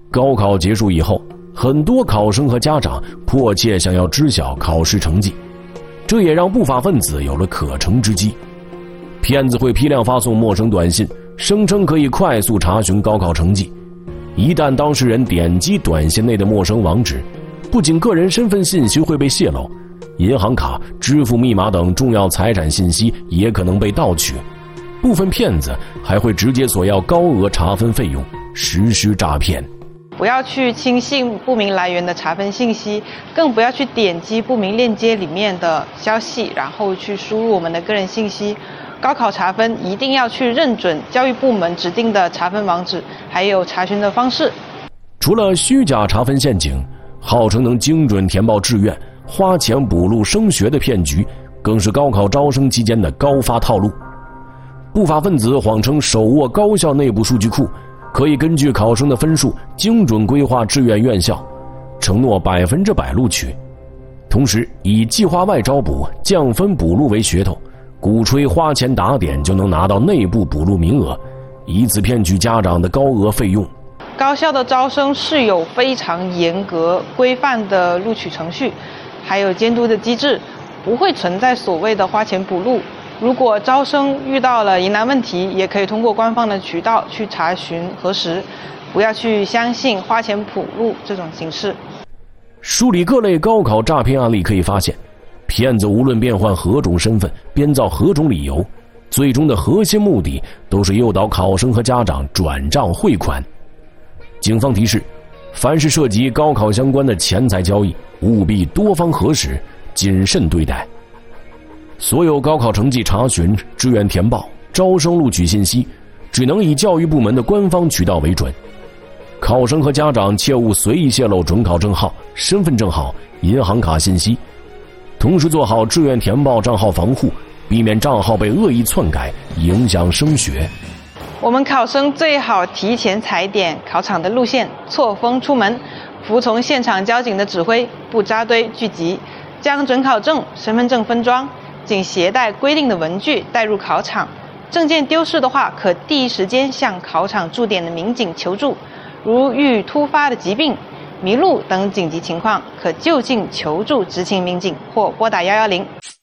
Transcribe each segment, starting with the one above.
高考结束以后，很多考生和家长迫切想要知晓考试成绩，这也让不法分子有了可乘之机。骗子会批量发送陌生短信，声称可以快速查询高考成绩。一旦当事人点击短信内的陌生网址，不仅个人身份信息会被泄露，银行卡、支付密码等重要财产信息也可能被盗取。部分骗子还会直接索要高额查分费用，实施诈骗。 不要去轻信不明来源的查分信息，更不要去点击不明链接里面的消息，然后去输入我们的个人信息。高考查分一定要去认准教育部门指定的查分网址，还有查询的方式。 除了虚假查分陷阱，号称能精准填报志愿、花钱补录升学的骗局，更是高考招生期间的高发套路。不法分子谎称手握高校内部数据库，可以根据考生的分数精准规划志愿院校，承诺100%录取，同时以计划外招补、降分补录为噱头，鼓吹花钱打点就能拿到内部补录名额，以此骗取家长的高额费用。 高校的招生是有非常严格规范的录取程序，还有监督的机制，不会存在所谓的花钱补录。如果招生遇到了疑难问题，也可以通过官方的渠道去查询核实，不要去相信花钱补录这种形式。 梳理各类高考诈骗案例可以发现，骗子无论变换何种身份，编造何种理由，最终的核心目的都是诱导考生和家长转账汇款。警方提示，凡是涉及高考相关的钱财交易，务必多方核实，谨慎对待。所有高考成绩查询、志愿填报、招生录取信息，只能以教育部门的官方渠道为准。考生和家长切勿随意泄露准考证号、身份证号、银行卡信息，同时做好志愿填报账号防护，避免账号被恶意篡改，影响升学。 我们考生最好提前踩点考场的路线，错峰出门，服从现场交警的指挥，不扎堆聚集，将准考证、身份证分装，仅携带规定的文具带入考场。证件丢失的话，可第一时间向考场驻点的民警求助。如遇突发的疾病、迷路等紧急情况，可就近求助执勤民警或拨打110。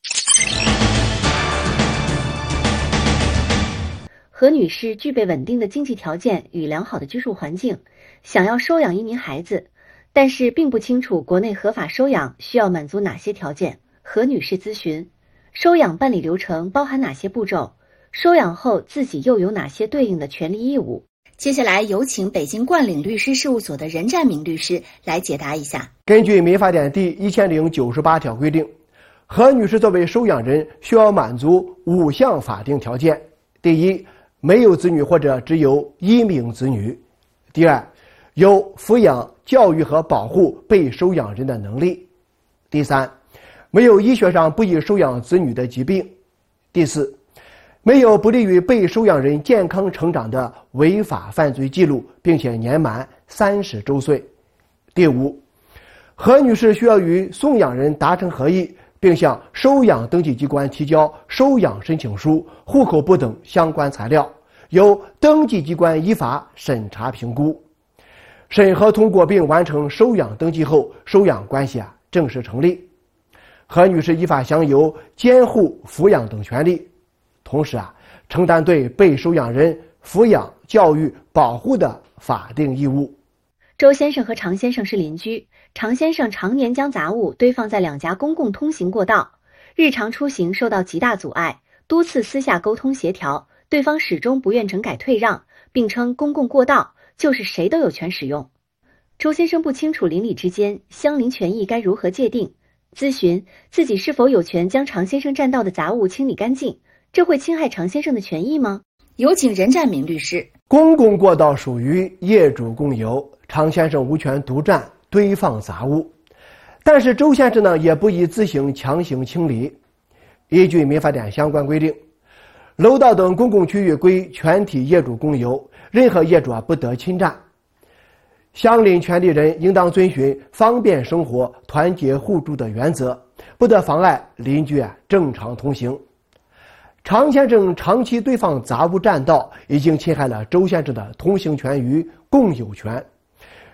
何女士具备稳定的经济条件与良好的居住环境，想要收养一名孩子，但是并不清楚国内合法收养需要满足哪些条件。何女士咨询：收养办理流程包含哪些步骤？收养后自己又有哪些对应的权利义务？接下来有请北京冠岭律师事务所的任占明律师来解答一下。 根据民法典第1098条规定，何女士作为收养人需要满足5项法定条件：第一，没有子女或者只有1名子女；第二，有抚养、教育和保护被收养人的能力；第三，没有医学上不宜收养子女的疾病；第四，没有不利于被收养人健康成长的违法犯罪记录，并且年满30周岁；第五，何女士需要与送养人达成合意，并向收养登记机关提交收养申请书、户口簿等相关材料，由登记机关依法审查评估。审核通过并完成收养登记后，收养关系正式成立。何女士依法享有监护、抚养等权利，同时承担对被收养人抚养、教育、保护的法定义务。 周先生和常先生是邻居，常先生常年将杂物堆放在2家公共通行过道，日常出行受到极大阻碍，多次私下沟通协调，对方始终不愿整改退让，并称公共过道就是谁都有权使用。周先生不清楚邻里之间相邻权益该如何界定，咨询自己是否有权将常先生占道的杂物清理干净，这会侵害常先生的权益吗？有请任占明律师。 公共过道属于业主共有，常先生无权独占堆放杂物，但是周先生呢也不宜自行强行清理。依据民法典相关规定，楼道等公共区域归全体业主共有，任何业主不得侵占。相邻权利人应当遵循方便生活、团结互助的原则，不得妨碍邻居正常通行。常先生长期堆放杂物占道，已经侵害了周先生的通行权与共有权。